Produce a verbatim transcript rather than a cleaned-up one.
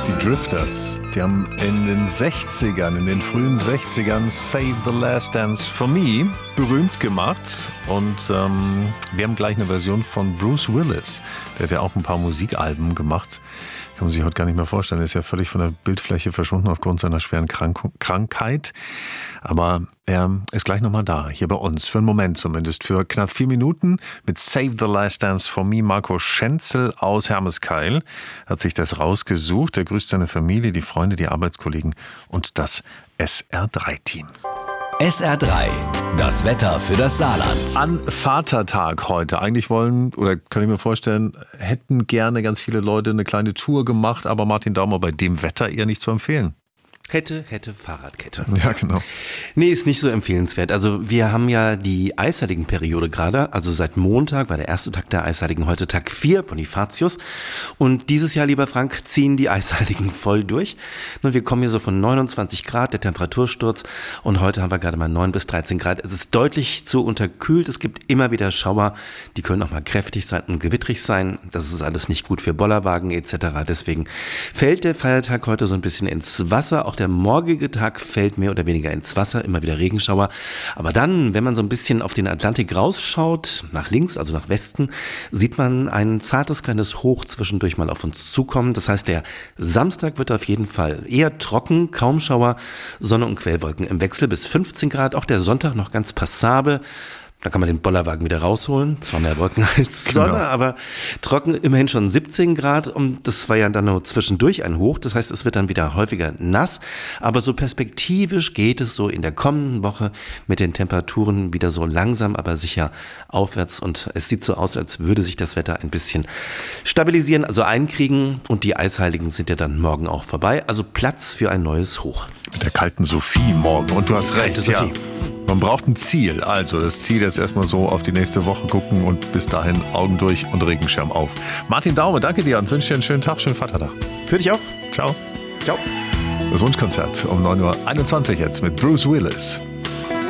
Die Drifters, die haben in den sechzigern, in den frühen sechzigern Save the Last Dance for Me berühmt gemacht. Und ähm, wir haben gleich eine Version von Bruce Willis. Der hat ja auch ein paar Musikalben gemacht. Kann man sich heute gar nicht mehr vorstellen. Er ist ja völlig von der Bildfläche verschwunden aufgrund seiner schweren Krank- Krankheit. Aber er ist gleich nochmal da, hier bei uns, für einen Moment zumindest, für knapp vier Minuten mit Save the Last Dance for Me. Marco Schenzel aus Hermeskeil hat sich das rausgesucht. Er grüßt seine Familie, die Freunde, die Arbeitskollegen und das S R drei Team. S R drei, das Wetter für das Saarland. An Vatertag heute. Eigentlich wollen, oder kann ich mir vorstellen, hätten gerne ganz viele Leute eine kleine Tour gemacht, aber Martin Daumer, bei dem Wetter eher nicht zu empfehlen. Hätte, hätte, Fahrradkette. Ja, genau. Nee, ist nicht so empfehlenswert. Also wir haben ja die eisheiligen Periode gerade. Also seit Montag war der erste Tag der Eisheiligen, heute Tag vier, Bonifatius. Und dieses Jahr, lieber Frank, ziehen die Eisheiligen voll durch. Nun, wir kommen hier so von neunundzwanzig Grad, der Temperatursturz. Und heute haben wir gerade mal neun bis dreizehn Grad. Es ist deutlich zu unterkühlt. Es gibt immer wieder Schauer. Die können auch mal kräftig sein und gewittrig sein. Das ist alles nicht gut für Bollerwagen et cetera. Deswegen fällt der Feiertag heute so ein bisschen ins Wasser. Auch der morgige Tag fällt mehr oder weniger ins Wasser, immer wieder Regenschauer. Aber dann, wenn man so ein bisschen auf den Atlantik rausschaut, nach links, also nach Westen, sieht man ein zartes kleines Hoch zwischendurch mal auf uns zukommen. Das heißt, der Samstag wird auf jeden Fall eher trocken, kaum Schauer, Sonne und Quellwolken im Wechsel bis fünfzehn Grad. Auch der Sonntag noch ganz passabel. Da kann man den Bollerwagen wieder rausholen. Zwar mehr Wolken als Sonne, genau. Aber trocken, immerhin schon siebzehn Grad. Und das war ja dann nur zwischendurch ein Hoch. Das heißt, es wird dann wieder häufiger nass. Aber so perspektivisch geht es so in der kommenden Woche mit den Temperaturen wieder so langsam, aber sicher aufwärts. Und es sieht so aus, als würde sich das Wetter ein bisschen stabilisieren, also einkriegen. Und die Eisheiligen sind ja dann morgen auch vorbei. Also Platz für ein neues Hoch. Mit der kalten Sophie morgen. Und du hast recht, ja. Man braucht ein Ziel. Also das Ziel jetzt erstmal so auf die nächste Woche gucken und bis dahin Augen durch und Regenschirm auf. Martin Daume, danke dir und wünsche dir einen schönen Tag, schönen Vatertag. Für dich auch. Ciao. Ciao. Das Wunschkonzert um neun Uhr einundzwanzig jetzt mit Bruce Willis.